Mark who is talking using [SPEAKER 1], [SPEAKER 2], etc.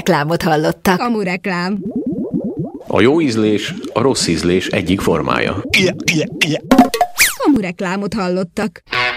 [SPEAKER 1] Reklámot hallottak.
[SPEAKER 2] Kamureklám.
[SPEAKER 3] A jó ízlés a rossz ízlés egyik formája.
[SPEAKER 2] Kamureklámot hallottak.